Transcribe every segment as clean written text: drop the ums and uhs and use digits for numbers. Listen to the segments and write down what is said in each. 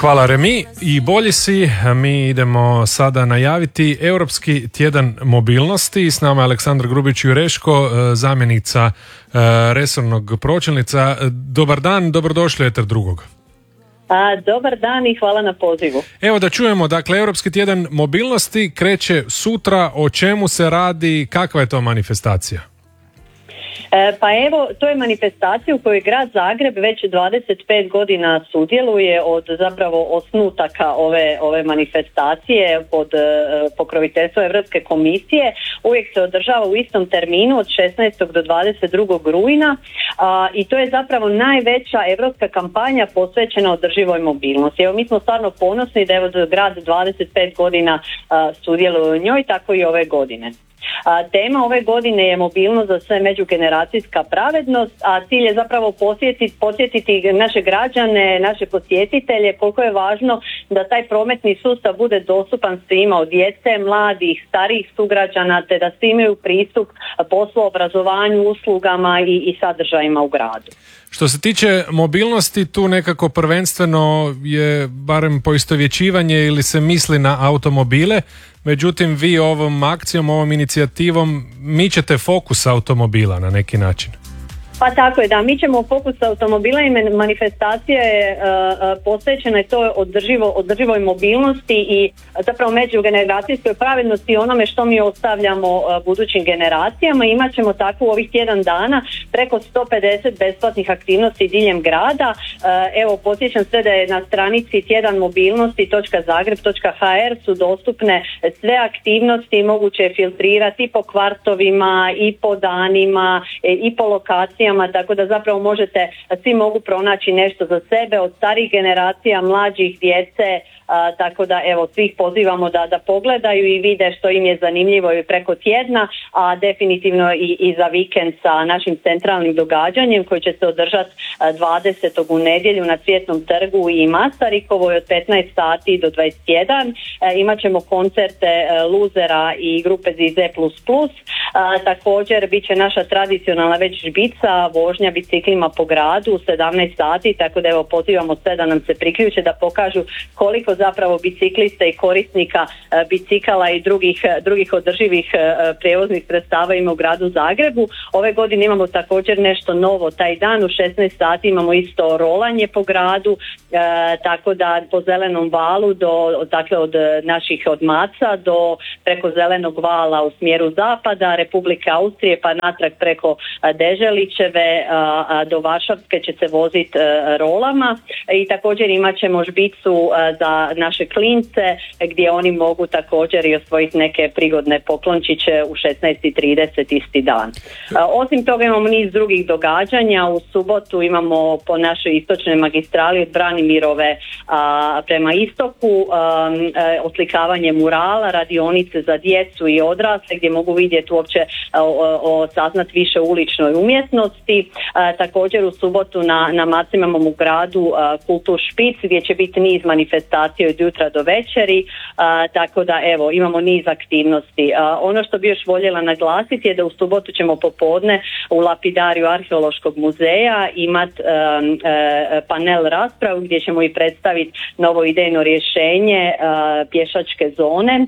Hvala Remi i bolji si. Mi idemo sada najaviti Europski tjedan mobilnosti. S nama je Aleksandra Grubić-Jureško, zamjenica resornog pročelnica. Dobar dan, dobrodošli Eter drugog. Dobar dan i hvala na pozivu. Evo da čujemo, dakle, Europski tjedan mobilnosti kreće sutra. O čemu se radi, kakva je to manifestacija? Pa evo, to je manifestacija u kojoj grad Zagreb već 25 godina sudjeluje od zapravo osnutaka ove manifestacije pod pokroviteljstvo Europske komisije. Uvijek se održava u istom terminu od 16. do 22. rujna i to je zapravo najveća europska kampanja posvećena održivoj mobilnosti. Evo, mi smo stvarno ponosni da evo grad 25 godina sudjeluje u njoj, tako i ove godine. Tema ove godine je mobilnost za sve, međugeneracijska pravednost, a cilj je zapravo podsjetiti naše građane, naše posjetitelje koliko je važno da taj prometni sustav bude dostupan svima, od djece, mladih, starijih sugrađana, te da svi imaju pristup poslu, obrazovanju, uslugama i sadržajima u gradu. Što se tiče mobilnosti, tu nekako prvenstveno je barem poistovjećivanje ili se misli na automobile, međutim vi ovom akcijom, ovom inicijativom mičete fokus automobila na neki način. Pa tako je, da, mi ćemo fokus automobila i manifestacija je posvećena je to održivoj mobilnosti i zapravo međugeneracijskoj pravednosti i onome što mi ostavljamo budućim generacijama. Imat ćemo tako u ovih tjedan dana preko 150 besplatnih aktivnosti diljem grada. Evo, podsjećam sve da je na stranici tjedanmobilnosti.zagreb.hr su dostupne sve aktivnosti, moguće je filtrirati i po kvartovima i po danima i po lokacijama, tako da zapravo svi mogu pronaći nešto za sebe, od starijih generacija, mlađih, djece, tako da evo svih pozivamo da pogledaju i vide što im je zanimljivo i preko tjedna, a definitivno i za vikend sa našim centralnim događanjem koji će se održati 20. u nedjelju na Cvjetnom trgu i Masarikovoj od 15 sati do 21. Imat ćemo koncerte Luzera i grupe Zize++. Također bit će naša tradicionalna već žbica, vožnja biciklima po gradu u 17 sati, tako da evo pozivamo sve da nam se priključe, da pokažu koliko zapravo biciklista i korisnika bicikala i drugih održivih prijevoznih sredstava ima u gradu Zagrebu. Ove godine imamo također nešto novo, taj dan u 16 sati imamo isto rolanje po gradu, tako da po Zelenom valu od naših od Maca do preko Zelenog vala u smjeru zapada Republike Austrije pa natrag preko Deželićeve do Varšavske će se voziti rolama i također imat ćemo žbicu za naše klince gdje oni mogu također i osvojiti neke prigodne poklončiće u 16:30 isti dan. Osim toga imamo niz drugih događanja. U subotu imamo po našoj istočnoj magistrali od Branimirove prema istoku oslikavanje murala, radionice za djecu i odrasle gdje mogu vidjeti uopće saznat više o uličnoj umjetnosti. Također u subotu na Maci imamo u gradu Kultur Špic gdje će biti niz manifestacija od jutra do večeri, tako da evo imamo niz aktivnosti. Ono što bi još voljela naglasiti je da u subotu ćemo popodne u lapidariju Arheološkog muzeja imati panel raspravu gdje ćemo i predstaviti novo idejno rješenje pješačke zone,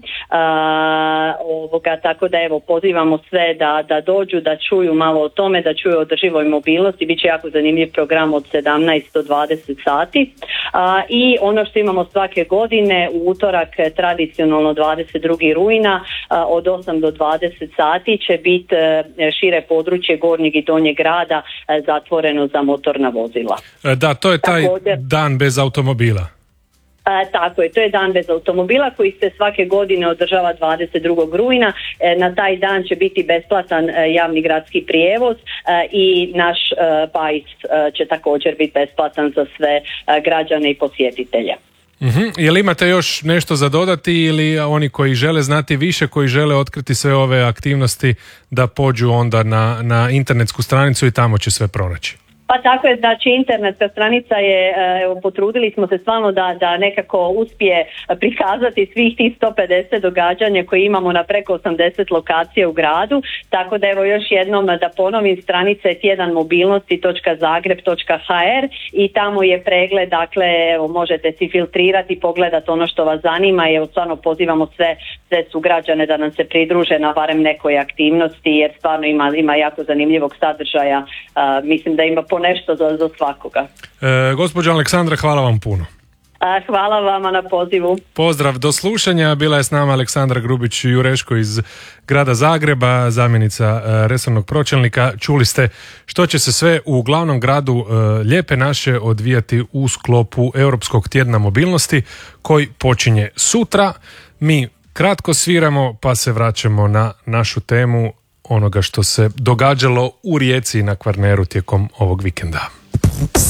tako da evo pozivamo sve da dođu, da čuju malo o tome, da čuju o održivoj mobilnosti. Biće jako zanimljiv program od 17 do 20 sati i ono što imamo svake godine u utorak tradicionalno 22. rujna od 8 do 20 sati će biti šire područje Gornjeg i Donjeg grada zatvoreno za motorna vozila. Da, to je taj dan bez automobila. Tako je, to je dan bez automobila koji se svake godine održava 22. rujna. Na taj dan će biti besplatan javni gradski prijevoz i naš bajs će također biti besplatan za sve građane i posjetitelje. Jel imate još nešto za dodati ili oni koji žele znati više, koji žele otkriti sve ove aktivnosti da pođu onda na internetsku stranicu i tamo će sve pronaći? Pa tako je, znači internetska stranica je, evo, potrudili smo se stvarno da nekako uspije prikazati svih tih 150 događanja koje imamo na preko 80 lokacija u gradu, tako da evo još jednom da ponovim, stranica je tjedanmobilnosti.zagreb.hr i tamo je pregled, dakle evo, možete si filtrirati, pogledati ono što vas zanima i evo stvarno pozivamo sve sugrađane da nam se pridruže na barem nekoj aktivnosti, jer stvarno ima jako zanimljivog sadržaja, mislim da ima po nešto za svakoga. Gospođo Aleksandra, hvala vam puno. Hvala vama na pozivu. Pozdrav, do slušanja. Bila je s nama Aleksandra Grubić-Jureško iz grada Zagreba, zamjenica resornog pročelnika. Čuli ste što će se sve u glavnom gradu Lijepe naše odvijati u sklopu Europskog tjedna mobilnosti koji počinje sutra. Mi kratko sviramo pa se vraćamo na našu temu onoga što se događalo u Rijeci i na Kvarneru tijekom ovog vikenda.